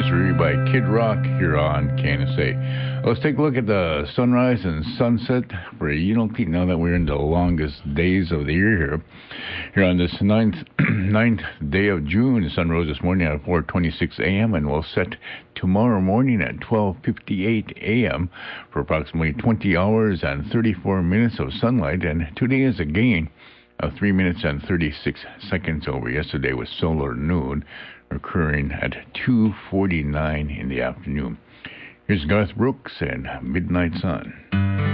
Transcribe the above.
Rosary by Kid Rock here on KNSA. Let's take a look at the sunrise and sunset for Unity now that we're in the longest days of the year here. Here on this ninth day of June, the sun rose this morning at 4:26 a.m. and will set tomorrow morning at 12:58 a.m. for approximately 20 hours and 34 minutes of sunlight, and today is a gain of 3 minutes and 36 seconds over yesterday with solar noon occurring at 2:49 in the afternoon. Here's Garth Brooks and Midnight Sun.